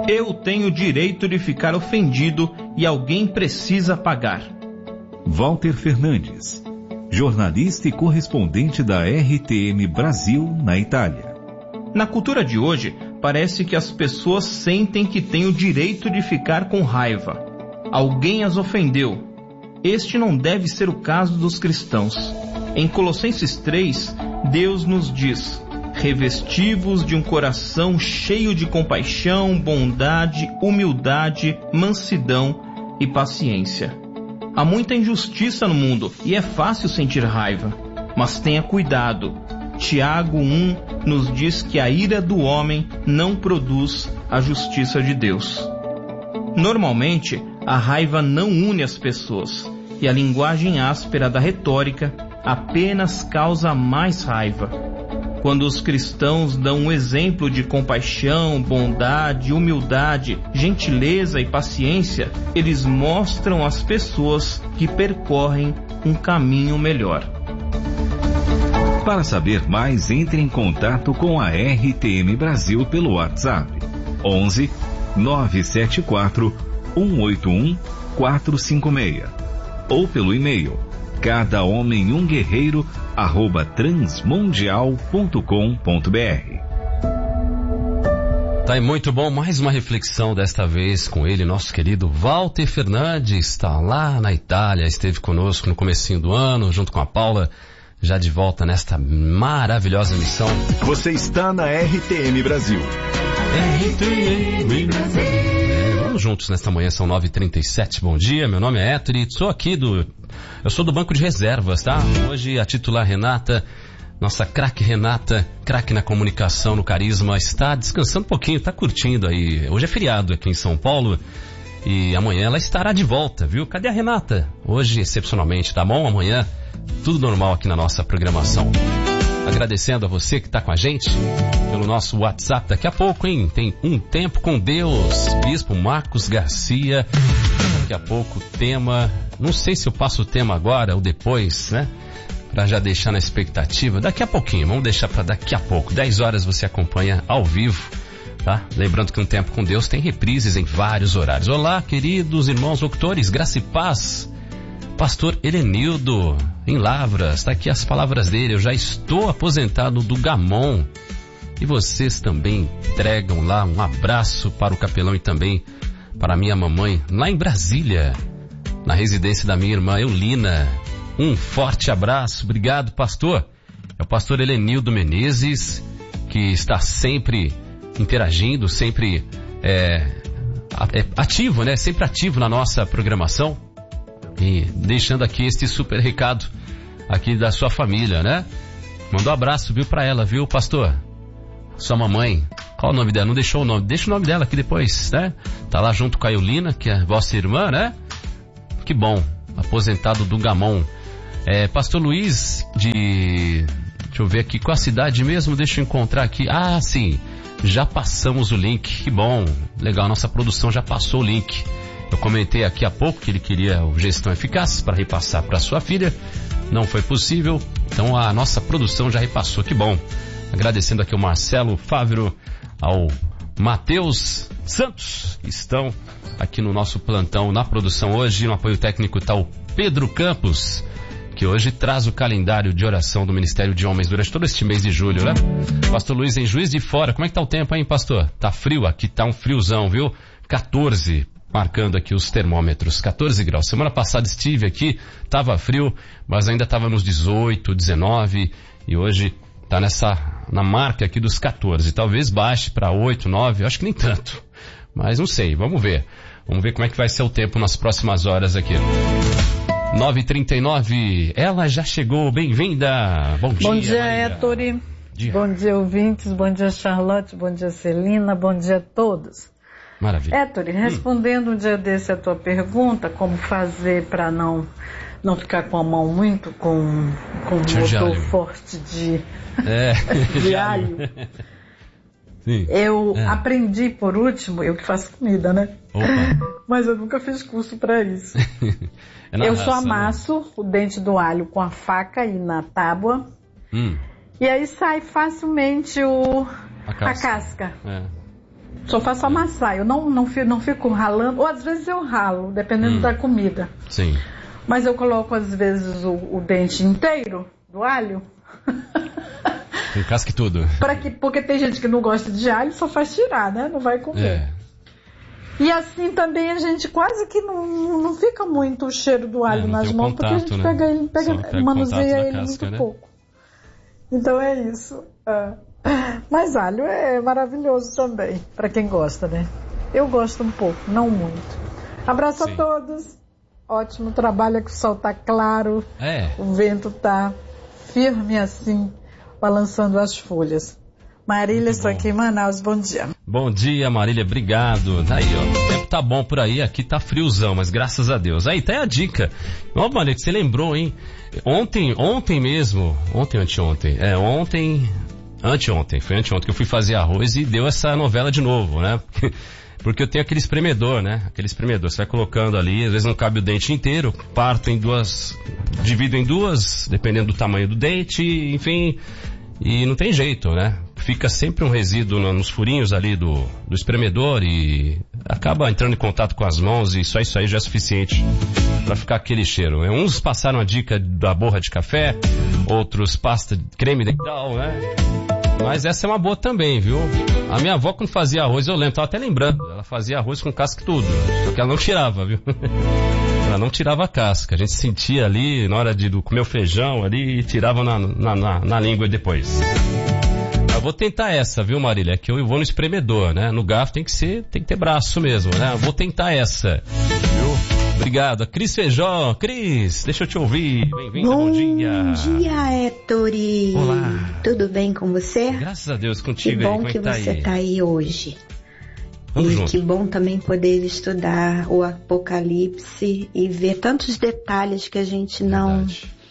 Eu tenho o direito de ficar ofendido e alguém precisa pagar. Walter Fernandes, jornalista e correspondente da RTM Brasil na Itália. Na cultura de hoje, parece que as pessoas sentem que têm o direito de ficar com raiva. Alguém as ofendeu. Este não deve ser o caso dos cristãos. Em Colossenses 3, Deus nos diz: revesti-vos de um coração cheio de compaixão, bondade, humildade, mansidão e paciência. Há muita injustiça no mundo e é fácil sentir raiva. Mas tenha cuidado. Tiago 1 nos diz que a ira do homem não produz a justiça de Deus. Normalmente, a raiva não une as pessoas e a linguagem áspera da retórica apenas causa mais raiva. Quando os cristãos dão um exemplo de compaixão, bondade, humildade, gentileza e paciência, eles mostram às pessoas que percorrem um caminho melhor. Para saber mais, entre em contato com a RTM Brasil pelo WhatsApp 11 974 181 456 ou pelo e-mail cadahomemumguerreiro@transmundial.com.br. Tá aí, muito bom, mais uma reflexão desta vez com ele, nosso querido Walter Fernandes, está lá na Itália, esteve conosco no comecinho do ano, junto com a Paula, já de volta nesta maravilhosa missão. Você está na RTM Brasil. RTM Brasil. Vamos juntos nesta manhã, são 9h37, bom dia, meu nome é Héctor e eu sou do banco de reservas, tá? Hoje a titular Renata, nossa craque Renata, craque na comunicação, no carisma, está descansando um pouquinho, tá curtindo aí. Hoje é feriado aqui em São Paulo e amanhã ela estará de volta, viu? Cadê a Renata? Hoje, excepcionalmente, tá bom? Amanhã, tudo normal aqui na nossa programação. Agradecendo a você que está com a gente pelo nosso WhatsApp. Daqui a pouco, hein? Tem Um Tempo com Deus. Bispo Marcos Garcia. Daqui a pouco, tema... Não sei se eu passo o tema agora ou depois, né? Para já deixar na expectativa. Daqui a pouquinho, vamos deixar para daqui a pouco. 10 horas você acompanha ao vivo, tá? Lembrando que Um Tempo com Deus tem reprises em vários horários. Olá, queridos irmãos locutores. Graça e paz. Pastor Helenildo, em Lavras, tá aqui as palavras dele. Eu já estou aposentado do Gamon. E vocês também entregam lá um abraço para o capelão e também para a minha mamãe, lá em Brasília, na residência da minha irmã Eulina. Um forte abraço, obrigado, pastor. É o pastor Helenildo Menezes, que está sempre interagindo, sempre ativo, né? Sempre ativo na nossa programação. E deixando aqui este super recado aqui da sua família, né? Mandou um abraço, viu, pra ela, viu, pastor? Sua mamãe, qual o nome dela? Não deixou o nome, deixa o nome dela aqui depois, né? Tá lá junto com a Eulina, que é vossa irmã, né? Que bom, aposentado do Gamon. Pastor Luiz deixa eu ver aqui, qual a cidade mesmo? Deixa eu encontrar aqui. Ah, sim, já passamos o link, que bom, legal, nossa produção já passou o link. Eu comentei aqui há pouco que ele queria o Gestão Eficaz para repassar para sua filha. Não foi possível, então a nossa produção já repassou, que bom. Agradecendo aqui ao Marcelo Fávero, ao Matheus Santos, que estão aqui no nosso plantão na produção hoje. No apoio técnico está o Pedro Campos, que hoje traz o calendário de oração do Ministério de Homens durante todo este mês de julho, né? Pastor Luiz, em Juiz de Fora, como é que tá o tempo, hein, pastor? Tá frio? Aqui tá um friozão, viu? 14, marcando aqui os termômetros, 14 graus. Semana passada estive aqui, tava frio, mas ainda tava nos 18, 19, e hoje tá na marca aqui dos 14. Talvez baixe para 8, 9, acho que nem tanto. Mas não sei, vamos ver. Vamos ver como é que vai ser o tempo nas próximas horas aqui. 9h39, ela já chegou, bem-vinda. Bom dia, Bom dia, Héctor. Bom dia, ouvintes. Bom dia, Charlotte. Bom dia, Celina. Bom dia a todos. Maravilha. Héctor, respondendo um dia desse a tua pergunta, como fazer para não ficar com a mão muito com um motor forte de alho. Sim. Eu aprendi, por último, eu que faço comida, né? Opa. Mas eu nunca fiz curso para isso. Eu só amasso o dente do alho com a faca e na tábua. E aí sai facilmente a casca. Só faço amassar, eu não fico ralando, ou às vezes eu ralo, dependendo da comida. Sim. Mas eu coloco às vezes o dente inteiro do alho. Com casca e tudo. Porque tem gente que não gosta de alho, só faz tirar, né? Não vai comer. E assim também a gente quase que não fica muito o cheiro do alho nas mãos, contato, porque a gente pega manuseia ele casca, muito pouco. Então é isso. Mas alho é maravilhoso também, para quem gosta, né? Eu gosto um pouco, não muito. Abraço a todos. Ótimo trabalho, que o sol tá claro. O vento tá firme assim, balançando as folhas. Marília, estou aqui em Manaus, bom dia. Bom dia, Marília, obrigado. Aí, ó, o tempo tá bom por aí, aqui tá friozão, mas graças a Deus. Aí, tá aí a dica. Ó, Marília, você lembrou, hein? Ontem mesmo, anteontem que eu fui fazer arroz e deu essa novela de novo, né? Porque eu tenho aquele espremedor, né? Aquele espremedor, você vai colocando ali, às vezes não cabe o dente inteiro, parto em duas, divido em duas, dependendo do tamanho do dente, enfim, e não tem jeito, né? Fica sempre um resíduo nos furinhos ali do espremedor e acaba entrando em contato com as mãos e só isso aí já é suficiente para ficar aquele cheiro. Uns passaram a dica da borra de café, outros pasta de creme dental, né? Mas essa é uma boa também, viu? A minha avó, quando fazia arroz, eu lembro, tava até lembrando, ela fazia arroz com casca e tudo, só que ela não tirava, viu? Ela não tirava a casca, a gente sentia ali, na hora de comer o feijão ali, e tirava na língua depois. Eu vou tentar essa, viu, Marília? Que eu vou no espremedor, né? No garfo tem que ter braço mesmo, né? Eu vou tentar essa, viu? Obrigado. Cris Feijó. Cris, deixa eu te ouvir. Bem-vinda, bom dia. Bom dia, Ettore. Olá. Tudo bem com você? Graças a Deus, contigo. Que bom aí, como que tá você aí? tá aí hoje. Vamos e junto. que bom também poder estudar o Apocalipse e ver tantos detalhes que a gente não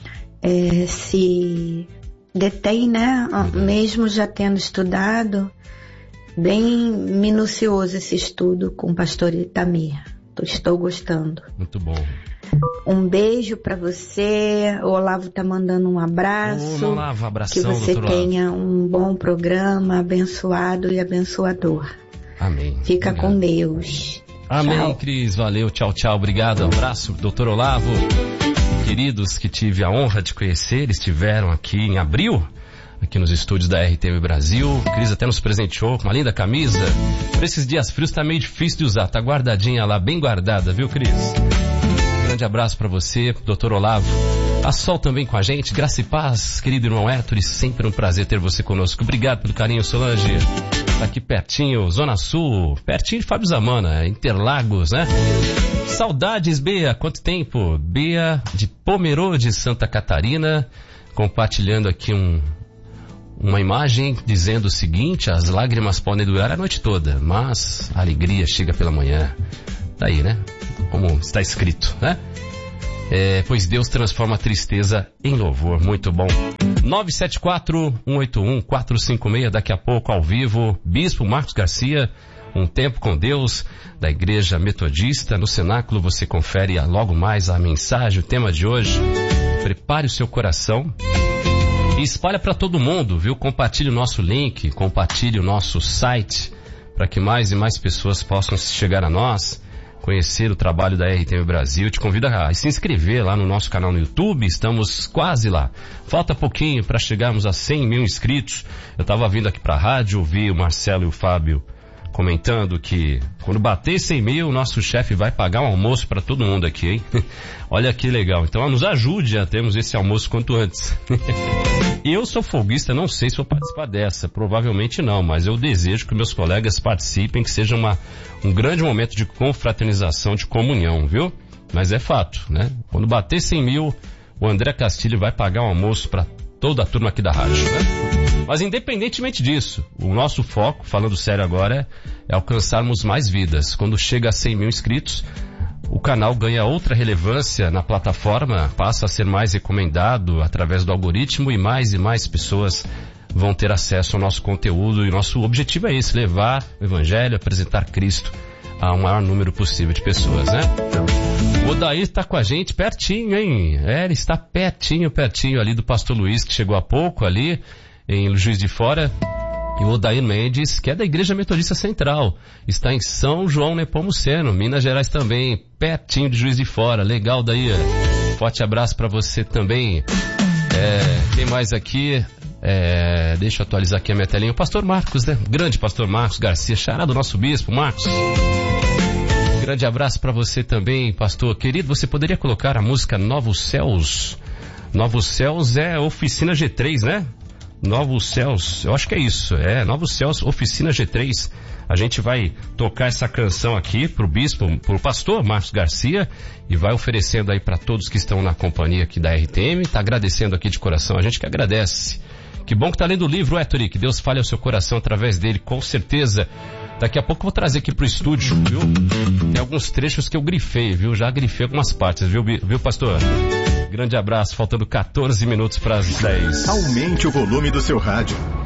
se detém, né? Mesmo já tendo estudado, bem minucioso esse estudo com o pastor Itamir. Estou gostando. Muito bom. Um beijo para você. O Olavo tá mandando um abraço. Olavo, abração, que você doutor tenha Olavo. um bom programa, abençoado e abençoador. Amém. Fica Obrigado. com Deus. Amém, Tchau. Cris. Valeu, tchau, obrigado. Abraço, doutor Olavo. Queridos que tive a honra de conhecer, estiveram aqui em abril, aqui nos estúdios da RTM Brasil. Cris até nos presenteou com uma linda camisa. Por esses dias frios tá meio difícil de usar, tá guardadinha lá, bem guardada, viu, Cris? Grande abraço pra você, doutor Olavo. A Sol também com a gente, graça e paz, querido irmão Ettore, sempre um prazer ter você conosco. Obrigado pelo carinho, Solange. Tá aqui pertinho, Zona Sul, pertinho de Fábio Zamana, Interlagos, né? Saudades, Bea, quanto tempo? Bea de Pomerode, Santa Catarina, compartilhando aqui uma imagem dizendo o seguinte: as lágrimas podem durar a noite toda, mas a alegria chega pela manhã. Daí, né? Como está escrito, né? Pois Deus transforma a tristeza em louvor. Muito bom. 974-181-456, daqui a pouco ao vivo, Bispo Marcos Garcia, Um Tempo com Deus, da Igreja Metodista. No cenáculo você confere logo mais a mensagem, o tema de hoje. Prepare o seu coração e espalha para todo mundo, viu? Compartilhe o nosso link, compartilhe o nosso site, para que mais e mais pessoas possam chegar a nós, conhecer o trabalho da RTM Brasil. Te convido a se inscrever lá no nosso canal no YouTube, estamos quase lá. Falta pouquinho para chegarmos a 100 mil inscritos. Eu estava vindo aqui para a rádio, ouvi o Marcelo e o Fábio comentando que quando bater 100 mil, o nosso chefe vai pagar um almoço para todo mundo aqui, hein? Olha que legal. Então nos ajude a termos esse almoço quanto antes. Eu sou folguista, não sei se vou participar dessa, provavelmente não, mas eu desejo que meus colegas participem, que seja um grande momento de confraternização, de comunhão, viu? Mas é fato, né? Quando bater 100 mil, o André Castilho vai pagar um almoço para toda a turma aqui da rádio, né? Mas independentemente disso, o nosso foco, falando sério agora, é alcançarmos mais vidas. Quando chega a 100 mil inscritos, o canal ganha outra relevância na plataforma, passa a ser mais recomendado através do algoritmo e mais pessoas vão ter acesso ao nosso conteúdo. E nosso objetivo é esse, levar o Evangelho, apresentar Cristo a um maior número possível de pessoas, né? O Odair está com a gente pertinho, hein? Ele está pertinho ali do pastor Luiz, que chegou há pouco ali em Juiz de Fora. E o Odair Mendes, que é da Igreja Metodista Central, está em São João Nepomuceno, Minas Gerais também, pertinho de Juiz de Fora. Legal, Odair. Forte abraço para você também. Quem mais aqui? Deixa eu atualizar aqui a minha telinha. O pastor Marcos, né? Grande pastor Marcos Garcia, xará do nosso bispo, Marcos. Grande abraço para você também, pastor querido. Você poderia colocar a música Novos Céus? Novos Céus é Oficina G3, né? Novos Céus, eu acho que é isso, Novos Céus, Oficina G3. A gente vai tocar essa canção aqui pro bispo, pro pastor Marcos Garcia, e vai oferecendo aí para todos que estão na companhia aqui da RTM, tá agradecendo aqui de coração, a gente que agradece. Que bom que tá lendo o livro, Héctor, que Deus fale ao seu coração através dele, com certeza. Daqui a pouco eu vou trazer aqui pro estúdio, viu? Tem alguns trechos que eu grifei, viu? Já grifei algumas partes, viu pastor? Grande abraço, faltando 14 minutos para as 10. Aumente o volume do seu rádio.